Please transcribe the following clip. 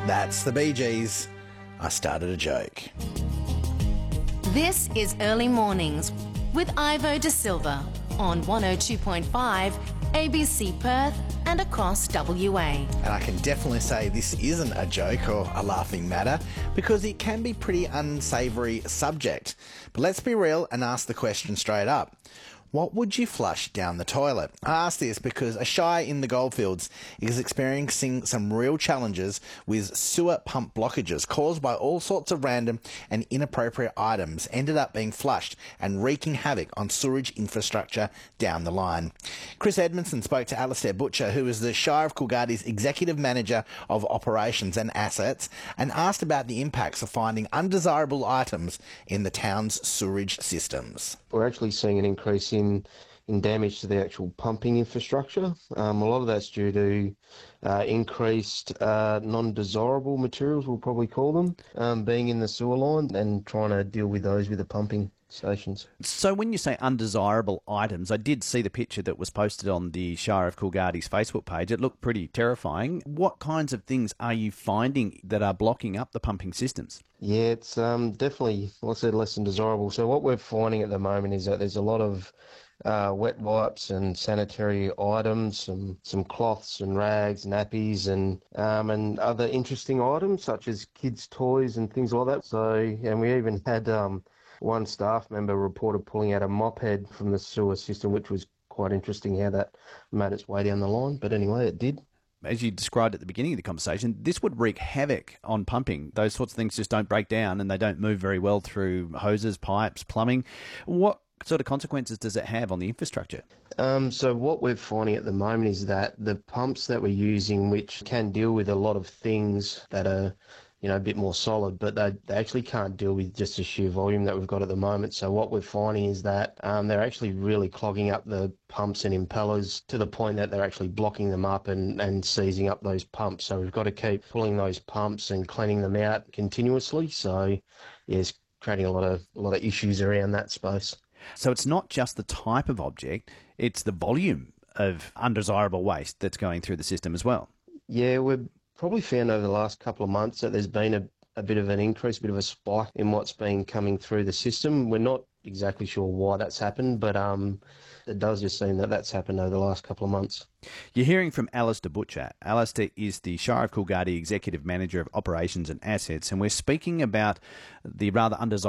That's the Bee Gees. I started a joke. This is Early Mornings with Ivo De Silva on 102.5 ABC Perth and across WA. And I can definitely say this isn't a joke or a laughing matter because it can be pretty unsavoury subject. But let's be real and ask the question straight up. What would you flush down the toilet? I ask this because a shire in the Goldfields is experiencing some real challenges with sewer pump blockages caused by all sorts of random and inappropriate items ended up being flushed and wreaking havoc on sewerage infrastructure down the line. Chris Edmondson spoke to Alastair Butcher, who is the Shire of Coolgardie's Executive Manager of Operations and Assets, and asked about the impacts of finding undesirable items in the town's sewerage systems. We're actually seeing an increase in damage to the actual pumping infrastructure. A lot of that's due to increased non-desirable materials, we'll probably call them, being in the sewer line and trying to deal with those with the pumping stations. So when you say undesirable items, I did see the picture that was posted on the Shire of Coolgardie's Facebook page. It looked pretty terrifying. What kinds of things are you finding that are blocking up the pumping systems? Yeah, it's definitely, like I said, less than desirable. So what we're finding at the moment is that there's a lot of wet wipes and sanitary items, some cloths and rags, nappies, and other interesting items such as kids' toys and things like that. So, and we even had one staff member reported pulling out a mop head from the sewer system, which was quite interesting how that made its way down the line. But anyway, it did. As you described at the beginning of the conversation, this would wreak havoc on pumping. Those sorts of things just don't break down and they don't move very well through hoses, pipes, plumbing. What sort of consequences does it have on the infrastructure? So what we're finding at the moment is that the pumps that we're using, which can deal with a lot of things that are, a bit more solid, but they actually can't deal with just the sheer volume that we've got at the moment. So what we're finding is that they're actually really clogging up the pumps and impellers to the point that they're actually blocking them up and seizing up those pumps. So we've got to keep pulling those pumps and cleaning them out continuously. So yeah, it's creating a lot of issues around that space. So it's not just the type of object, it's the volume of undesirable waste that's going through the system as well. Yeah, we've probably found over the last couple of months that there's been a bit of an increase, a bit of a spike in what's been coming through the system. We're not exactly sure why that's happened, but it does just seem that that's happened over the last couple of months. You're hearing from Alastair Butcher. Alastair is the Shire of Coolgardie Executive Manager of Operations and Assets, and we're speaking about the rather undesirable